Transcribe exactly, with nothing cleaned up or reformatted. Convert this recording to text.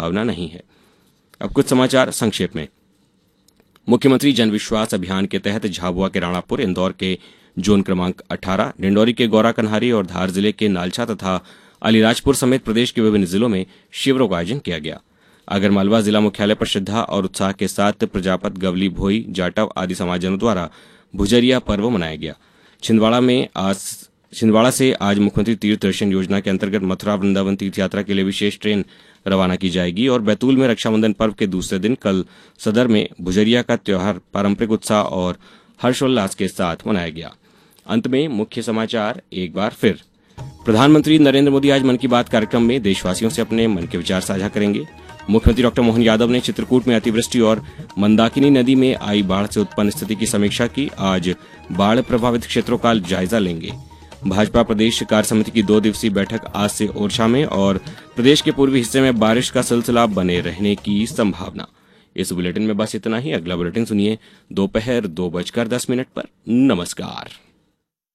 संभावना नहीं है। अब कुछ समाचार संक्षेप में। मुख्यमंत्री जन विश्वास अभियान के तहत झाबुआ के राणापुर, इंदौर के जोन क्रमांक अठारह, डिंडौरी के गौरा कन्हारी और धार जिले के नालछा तथा अलीराजपुर समेत प्रदेश के विभिन्न जिलों में शिविरों का आयोजन किया गया। आगरमालवा जिला मुख्यालय पर श्रद्धा और उत्साह के साथ प्रजापत, गवली, भोई, जाटव आदि समाजजनों द्वारा भुजरिया पर्व मनाया गया। छिंदवाड़ा में आज छिंदवाड़ा से आज मुख्यमंत्री तीर्थ दर्शन योजना के अंतर्गत मथुरा वृंदावन तीर्थ यात्रा के लिए विशेष ट्रेन रवाना की जाएगी और बैतूल में रक्षाबंधन पर्व के दूसरे दिन कल सदर में भुजरिया का त्योहार पारंपरिक उत्साह और हर्षोल्लास के साथ मनाया गया। अंत में मुख्य समाचार एक बार फिर। प्रधानमंत्री नरेंद्र मोदी आज मन की बात कार्यक्रम में देशवासियों से अपने मन के विचार साझा करेंगे। मुख्यमंत्री डॉक्टर मोहन यादव ने चित्रकूट में अतिवृष्टि और मंदाकिनी नदी में आई बाढ़ से उत्पन्न स्थिति की समीक्षा की। आज बाढ़ प्रभावित क्षेत्रों का जायजा लेंगे। भाजपा प्रदेश कार्य समिति की दो दिवसीय बैठक आज से ओरछा में और प्रदेश के पूर्वी हिस्से में बारिश का सिलसिला बने रहने की संभावना। इस बुलेटिन में बस इतना ही। अगला बुलेटिन सुनिए दोपहर दो बजकर दस मिनट पर। नमस्कार।